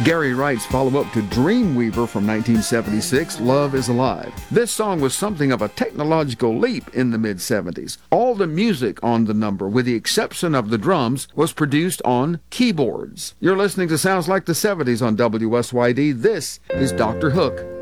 Gary Wright's follow-up to Dreamweaver from 1976, Love is Alive. This song was something of a technological leap in the mid-70s. All the music on the number, with the exception of the drums, was produced on keyboards. You're listening to Sounds Like the 70s on WSYD. This is Dr. Hook.